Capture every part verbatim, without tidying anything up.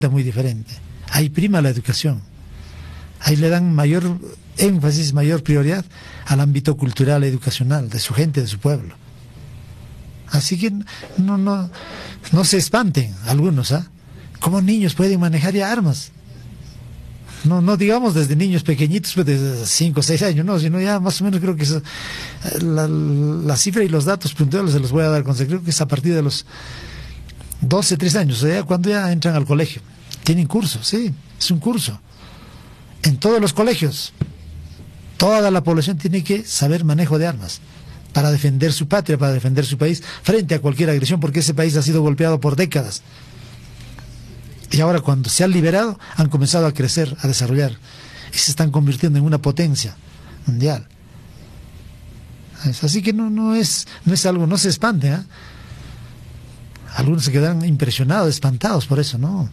muy diferente. Ahí prima la educación. Ahí le dan mayor énfasis, mayor prioridad al ámbito cultural, educacional, de su gente, de su pueblo. Así que no, no, no se espanten algunos, ¿ah? ¿Cómo niños pueden manejar ya armas? No, no digamos desde niños pequeñitos, pues desde cinco o seis años, no, sino ya más o menos creo que eso, la, la cifra y los datos puntuales se los voy a dar con creo que es a partir de los doce, trece años, o sea, cuando ya entran al colegio. Tienen curso, sí, es un curso. En todos los colegios, toda la población tiene que saber manejo de armas para defender su patria, para defender su país frente a cualquier agresión, porque ese país ha sido golpeado por décadas. Y ahora cuando se han liberado, han comenzado a crecer, a desarrollar, y se están convirtiendo en una potencia mundial. Así que no, no, es, no es algo, no se espante, ¿eh? Algunos se quedan impresionados, espantados por eso, ¿no?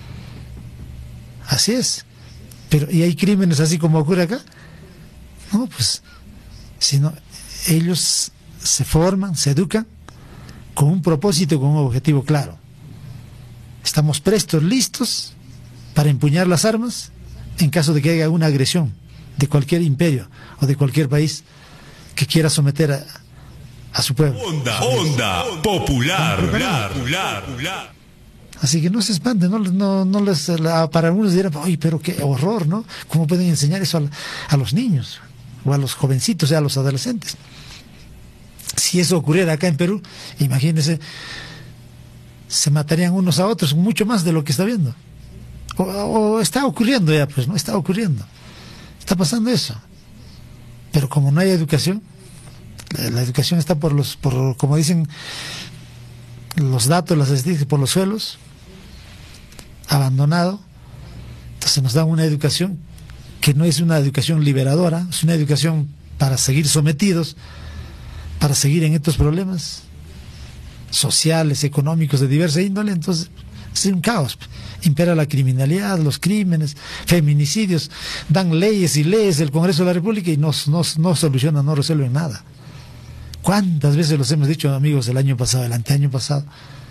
Así es. Pero, ¿y hay crímenes así como ocurre acá? No, pues, sino ellos se forman, se educan con un propósito, con un objetivo claro. Estamos prestos, listos para empuñar las armas en caso de que haya una agresión de cualquier imperio o de cualquier país que quiera someter a, a su pueblo. Onda, onda popular, popular, popular. Así que no se espanten, no, no, no les, para algunos dirán, oye, pero qué horror, ¿no? ¿Cómo pueden enseñar eso a, a los niños o a los jovencitos, o sea, a los adolescentes? Si eso ocurriera acá en Perú, imagínense, se matarían unos a otros mucho más de lo que está viendo. O, o está ocurriendo ya, pues, ¿no? Está ocurriendo. Está pasando eso. Pero como no hay educación, la, la educación está por los, por, como dicen los datos, las estadísticas, por los suelos, abandonado. Entonces nos dan una educación que no es una educación liberadora, es una educación para seguir sometidos, para seguir en estos problemas sociales, económicos, de diversa índole. Entonces es un caos. Impera la criminalidad, los crímenes, feminicidios, dan leyes y leyes del Congreso de la República y no, no, no solucionan, no resuelven nada. ¿Cuántas veces los hemos dicho, amigos, el año pasado, el anteaño pasado?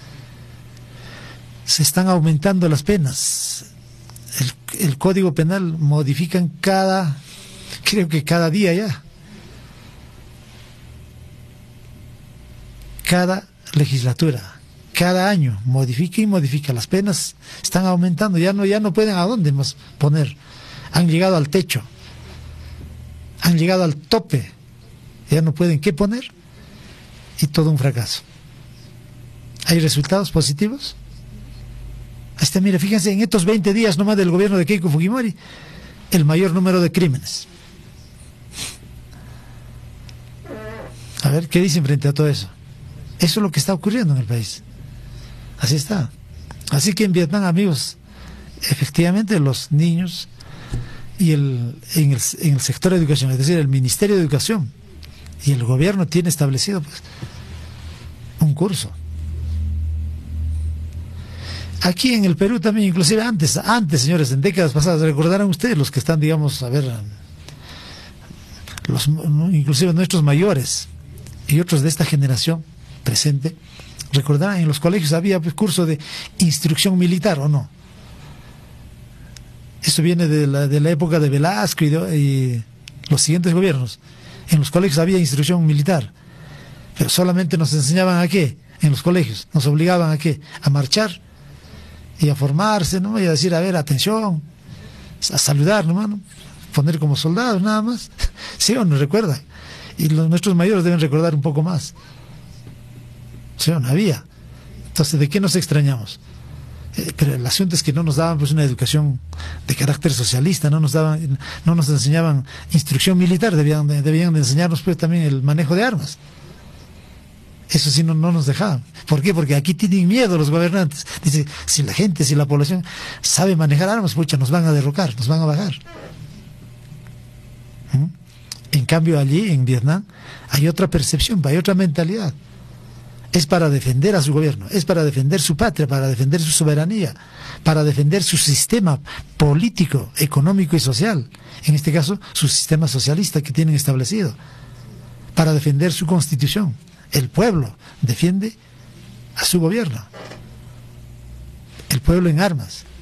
Se están aumentando las penas. El, el Código Penal modifican cada, creo que cada día ya. Cada legislatura, cada año modifica y modifica. Las penas están aumentando, ya no, ya no pueden a dónde más poner. Han llegado al techo, han llegado al tope, ya no pueden qué poner. Y todo un fracaso. ¿Hay resultados positivos? Hasta, mira, fíjense, en estos veinte días nomás del gobierno de Keiko Fujimori, el mayor número de crímenes. A ver, ¿qué dicen frente a todo eso? Eso es lo que está ocurriendo en el país. Así está. Así que en Vietnam, amigos, efectivamente los niños y el, en, el, en el sector de educación, es decir, el Ministerio de Educación y el gobierno tiene establecido, pues, un curso. Aquí en el Perú también, inclusive antes, antes, señores, en décadas pasadas, recordarán ustedes, los que están, digamos, a ver, los, inclusive nuestros mayores y otros de esta generación presente, recordarán, en los colegios había, pues, curso de instrucción militar, ¿o no? Eso viene de la, de la época de Velasco y, de, y los siguientes gobiernos. En los colegios había instrucción militar, pero solamente nos enseñaban a qué, en los colegios, nos obligaban a qué, a marchar y a formarse, ¿no? Y a decir, a ver, atención, a saludar, ¿no, mano? Poner como soldados, nada más. ¿Sí o no recuerdan? Y los, nuestros mayores deben recordar un poco más. ¿Sí o no había? Entonces, ¿de qué nos extrañamos? Eh, pero el asunto es que no nos daban, pues, una educación de carácter socialista, no nos daban, no nos enseñaban instrucción militar, debían de, debían de enseñarnos, pues, también el manejo de armas. Eso sí no, no nos dejaban. ¿Por qué? Porque aquí tienen miedo los gobernantes. Dice, si la gente, si la población sabe manejar armas, pucha, nos van a derrocar, nos van a bajar. ¿Mm? En cambio, allí en Vietnam hay otra percepción, hay otra mentalidad. Es para defender a su gobierno, es para defender su patria, para defender su soberanía, para defender su sistema político, económico y social. En este caso, su sistema socialista que tienen establecido, para defender su constitución. El pueblo defiende a su gobierno. El pueblo en armas.